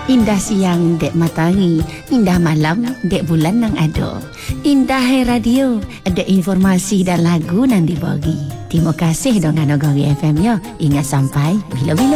Indah siang dek matahari, indah malam dek bulan nang ado. Indah hai radio, ada informasi dan lagu nang dibagi. Terima kasih dengan Nagari FM ya. Ingat sampai bila-bila.